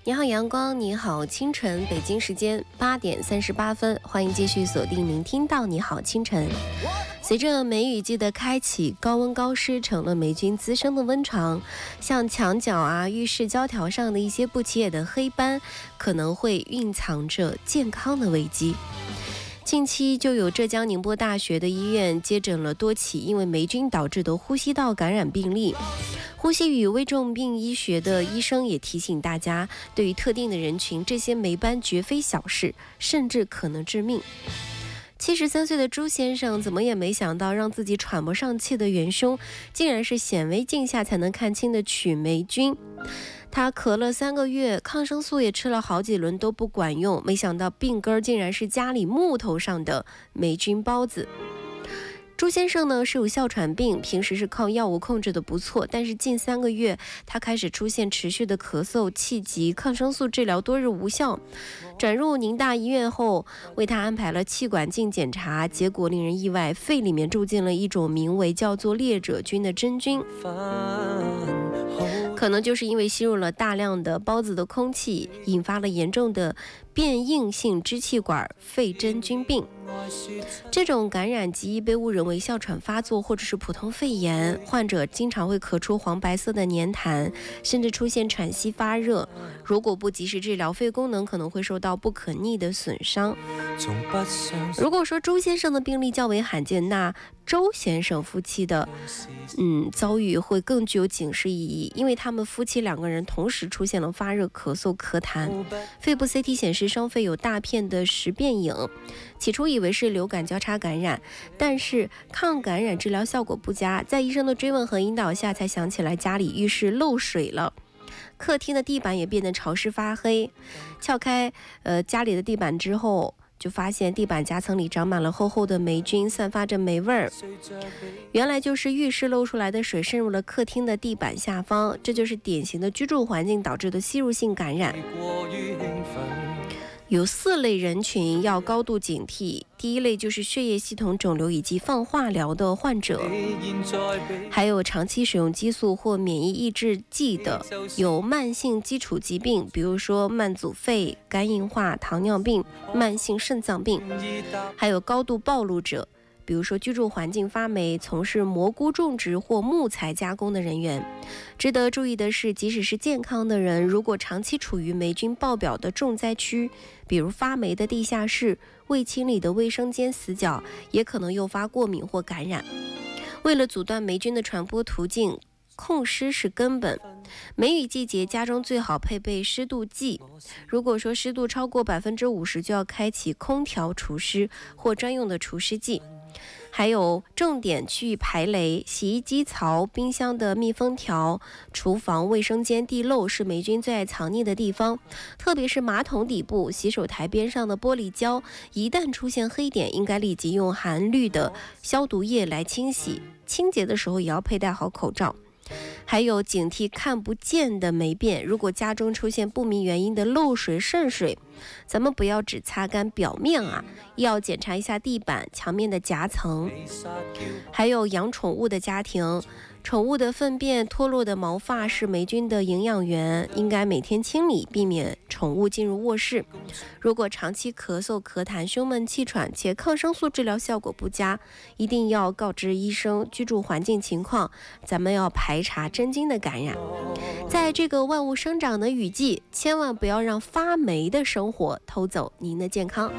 你好阳光，你好清晨，北京时间8点38分，欢迎继续锁定聆听到你好清晨。随着梅雨季的开启，高温高湿成了霉菌滋生的温床，像墙角浴室胶条上的一些不起眼的黑斑，可能会蕴藏着健康的危机。近期就有浙江宁波大学的医院接诊了多起因为霉菌导致的呼吸道感染病例。呼吸与危重病医学的医生也提醒大家，对于特定的人群，这些霉斑绝非小事，甚至可能致命。73岁的朱先生怎么也没想到，让自己喘不上气的元凶，竟然是显微镜下才能看清的曲霉菌。他咳了3个月，抗生素也吃了好几轮都不管用，没想到病根竟然是家里木头上的霉菌孢子。朱先生呢是有哮喘病，平时是靠药物控制的不错，但是近3个月他开始出现持续的咳嗽、气急，抗生素治疗多日无效，转入宁大医院后，为他安排了气管镜检查，结果令人意外，肺里面住进了一种名为叫做裂褶菌的真菌，可能就是因为吸入了大量的孢子的空气，引发了严重的变应性支气管肺真菌病。这种感染极易被误认为哮喘发作或者是普通肺炎，患者经常会咳出黄白色的黏痰，甚至出现喘息发热，如果不及时治疗，肺功能可能会受到不可逆的损伤。如果说朱先生的病例较为罕见，那周先生夫妻的遭遇会更具有警示意义，因为他们夫妻2个人同时出现了发热、咳嗽、咳痰，肺部 CT 显示双肺有大片的实变影，起初以为是流感交叉感染，但是抗感染治疗效果不佳，在医生的追问和引导下才想起来家里浴室漏水了，客厅的地板也变得潮湿发黑，撬开家里的地板之后，就发现地板夹层里长满了厚厚的霉菌，散发着霉味儿。原来就是浴室漏出来的水渗入了客厅的地板下方，这就是典型的居住环境导致的吸入性感染。有4类人群要高度警惕，第一类就是血液系统肿瘤以及放化疗的患者，还有长期使用激素或免疫抑制剂的，有慢性基础疾病，比如说慢阻肺、肝硬化、糖尿病、慢性肾脏病，还有高度暴露者，比如说居住环境发霉、从事蘑菇种植或木材加工的人员。值得注意的是，即使是健康的人，如果长期处于霉菌爆表的重灾区，比如发霉的地下室、未清理的卫生间死角，也可能诱发过敏或感染。为了阻断霉菌的传播途径，控湿是根本。梅雨季节，家中最好配备湿度计，如果说湿度超过50%，就要开启空调除湿或专用的除湿剂。还有重点区域排雷，洗衣机槽、冰箱的密封条、厨房、卫生间地漏是霉菌最爱藏匿的地方，特别是马桶底部、洗手台边上的玻璃胶，一旦出现黑点，应该立即用含氯的消毒液来清洗，清洁的时候也要佩戴好口罩。还有警惕看不见的霉变，如果家中出现不明原因的漏水、渗水，咱们不要只擦干表面要检查一下地板、墙面的夹层。还有养宠物的家庭，宠物的粪便、脱落的毛发是霉菌的营养源，应该每天清理，避免宠物进入卧室。如果长期咳嗽、咳痰、胸闷气喘且抗生素治疗效果不佳，一定要告知医生居住环境情况，咱们要排查真菌的感染。在这个万物生长的雨季，千万不要让发霉的生活偷走您的健康。